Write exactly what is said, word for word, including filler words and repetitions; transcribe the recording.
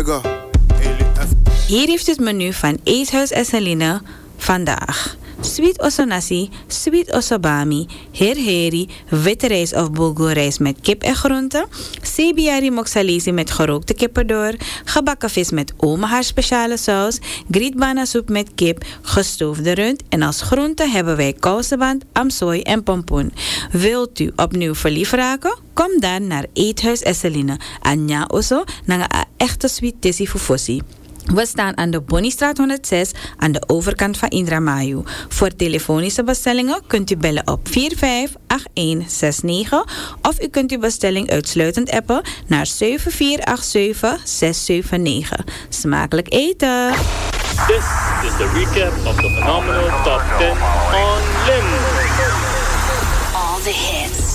Lego. Hier heeft het menu van Eethuis Esseline vandaag. Sweet osonasi, sweet osobami, herheri, witte rijst of bulgurrijst met kip en groenten, sebiari moxalesi met gerookte kippendoor, gebakken vis met oma haar speciale saus, grietbana soep met kip, gestoofde rund en als groente hebben wij kouseband, amsooi en pompoen. Wilt u opnieuw verliefd raken? Kom dan naar Eethuis Esseline. Anja oso, na een echte sweet tessie fufosi. We staan aan de Bonniestraat honderdzes aan de overkant van Indramayu. Voor telefonische bestellingen kunt u bellen op vier vijf acht een zes negen of u kunt uw bestelling uitsluitend appen naar zeven vier acht zeven zes zeven negen. Smakelijk eten! This is the recap of the phenomenal Top ten on Lim. All the hits.